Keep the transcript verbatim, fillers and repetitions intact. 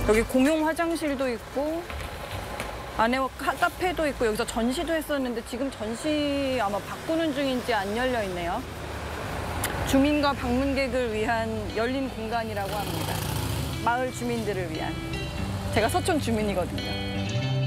여기 공용 화장실도 있고 안에 카, 카페도 있고 여기서 전시도 했었는데 지금 전시 아마 바꾸는 중인지 안 열려 있네요. 주민과 방문객을 위한 열린 공간이라고 합니다. 마을 주민들을 위한. 제가 서촌 주민이거든요.